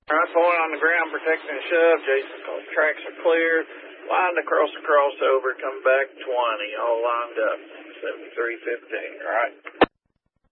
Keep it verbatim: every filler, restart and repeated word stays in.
All right, point on the ground, protecting the shove. Jason, tracks are clear. Lined across the crossover, come back twenty, all lined up. seventy-three fifteen, all right.